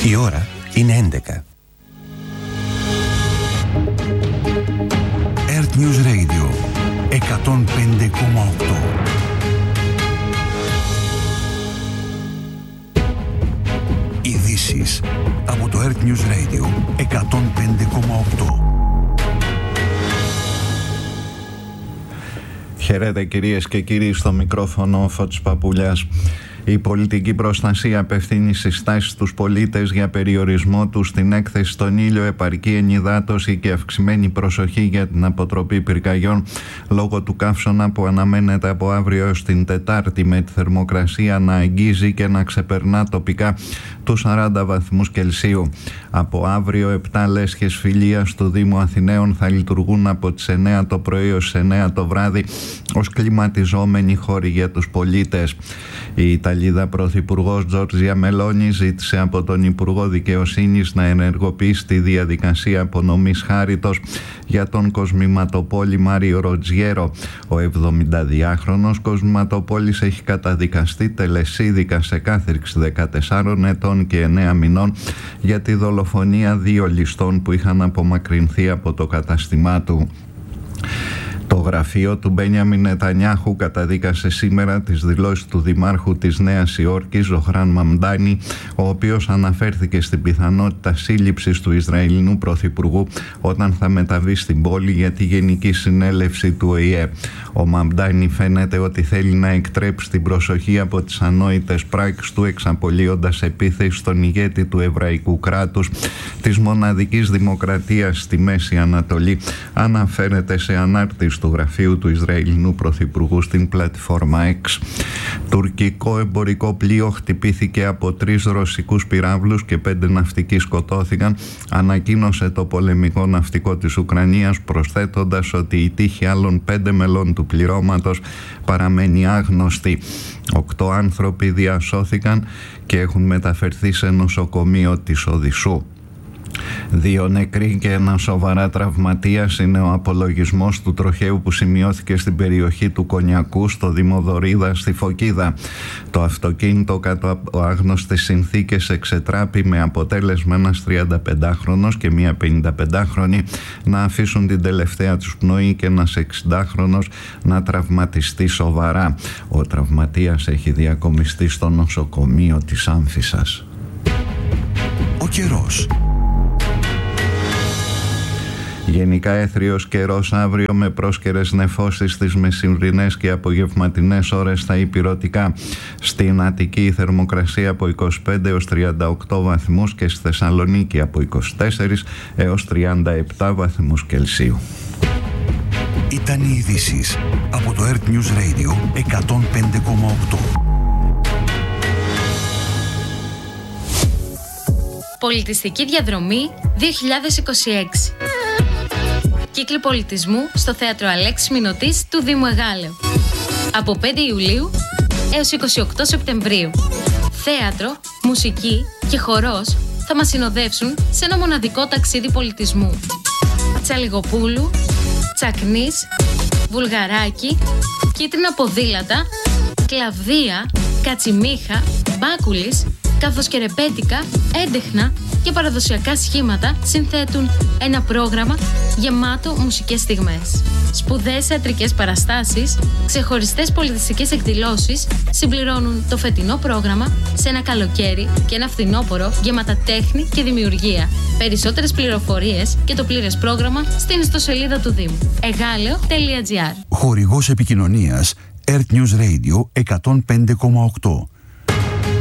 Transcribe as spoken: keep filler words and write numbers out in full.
Η ώρα είναι έντεκα. Earth News Radio εκατόν πέντε κόμμα οκτώ. Ειδήσεις από το Earth News Radio εκατόν πέντε κόμμα οκτώ. Χαίρετε κυρίες και κύριοι, στο μικρόφωνο ο Φώτης Παπουλιάς. Η πολιτική προστασία απευθύνει συστάσεις στους πολίτες για περιορισμό τους στην έκθεση στον ήλιο, επαρκή ενυδάτωση και αυξημένη προσοχή για την αποτροπή πυρκαγιών λόγω του καύσωνα που αναμένεται από αύριο έως την Τετάρτη, με τη θερμοκρασία να αγγίζει και να ξεπερνά τοπικά τους σαράντα βαθμούς Κελσίου. Από αύριο επτά λέσχες φιλίας του Δήμου Αθηναίων θα λειτουργούν από τις εννέα το πρωί ως εννέα το βράδυ ως κλιματιζόμενοι χώροι για τους πολίτες. Η Ιταλίδα Πρωθυπουργός Τζόρτζια Μελόνι ζήτησε από τον Υπουργό Δικαιοσύνης να ενεργοποιήσει τη διαδικασία απονομής χάριτος για τον κοσμηματοπόλη Μάριο Ροτζιέρο. Ο εβδομηνταδυάχρονος κοσμηματοπόλης έχει καταδικαστεί τελεσίδικα σε κάθριξη δεκατεσσάρων ετών και εννέα μηνών για τη δολοφονία δύο ληστών που είχαν απομακρυνθεί από το κατάστημά του. Το γραφείο του Μπένιαμιν Νετανιάχου καταδίκασε σήμερα τις δηλώσεις του Δημάρχου της Νέας Υόρκης, Ζωχράν Μαμντάνι, ο οποίος αναφέρθηκε στην πιθανότητα σύλληψης του Ισραηλινού Πρωθυπουργού όταν θα μεταβεί στην πόλη για τη Γενική Συνέλευση του Ο Η Ε. Ο Μαμντάνι φαίνεται ότι θέλει να εκτρέψει την προσοχή από τις ανόητες πράξεις του, εξαπολύοντας επίθεση στον ηγέτη του Εβραϊκού κράτους, της μοναδικής δημοκρατίας στη Μέση Ανατολή, αναφέρεται σε ανάρτηση του γραφείου του Ισραηλινού Πρωθυπουργού στην πλατφόρμα X. Τουρκικό εμπορικό πλοίο χτυπήθηκε από τρεις ρωσικούς πυράβλους και πέντε ναυτικοί σκοτώθηκαν, ανακοίνωσε το πολεμικό ναυτικό της Ουκρανίας, προσθέτοντας ότι η τύχη άλλων πέντε μελών του πληρώματος παραμένει άγνωστη. Οκτώ άνθρωποι διασώθηκαν και έχουν μεταφερθεί σε νοσοκομείο της Οδυσσού. Δύο νεκροί και ένα σοβαρά τραυματίας είναι ο απολογισμός του τροχαίου που σημειώθηκε στην περιοχή του Κονιακού, στο Δήμο Δωρίδα, στη Φωκίδα. Το αυτοκίνητο κατά από άγνωστες συνθήκες εξετράπη, με αποτέλεσμα ένας τριανταπεντάχρονος και μία πενηνταπεντάχρονη να αφήσουν την τελευταία τους πνοή και ένας εξηντάχρονος να τραυματιστεί σοβαρά. Ο τραυματίας έχει διακομιστεί στο νοσοκομείο της Άμφισσας. Ο καιρός. Γενικά έθριος καιρός αύριο, με πρόσκαιρες νεφώσεις στις μεσημβρινές και απογευματινές ώρες στα ηπειρωτικά. Στην Αττική η θερμοκρασία από είκοσι πέντε έως τριάντα οκτώ βαθμούς και στη Θεσσαλονίκη από είκοσι τέσσερα έως τριάντα επτά βαθμούς Κελσίου. Ήταν οι ειδήσεις από το Earth News Radio εκατόν πέντε κόμμα οκτώ. Πολιτιστική διαδρομή δύο χιλιάδες είκοσι έξι. Κύκλοι πολιτισμού στο Θέατρο Αλέξης Μηνωτής του Δήμου Εγάλεω. Από πέντε Ιουλίου έως είκοσι οκτώ Σεπτεμβρίου. Θέατρο, μουσική και χορός θα μας συνοδεύσουν σε ένα μοναδικό ταξίδι πολιτισμού. Τσαλιγοπούλου, Τσακνής, Βουλγαράκι, Κίτρινα ποδήλατα, Κλαβδία, Κατσιμίχα, Μπάκουλης, καθώς και ρεμπέτικα, έντεχνα και παραδοσιακά σχήματα συνθέτουν ένα πρόγραμμα γεμάτο μουσικές στιγμές. Σπουδαίες θεατρικές παραστάσεις, ξεχωριστές πολιτιστικές εκδηλώσεις συμπληρώνουν το φετινό πρόγραμμα σε ένα καλοκαίρι και ένα φθινόπωρο γεμάτα τέχνη και δημιουργία. Περισσότερες πληροφορίες και το πλήρες πρόγραμμα στην ιστοσελίδα του Δήμου εγάλεο τελεία τζι άρ. Χορηγός επικοινωνίας Earth News Radio εκατόν πέντε κόμμα οκτώ.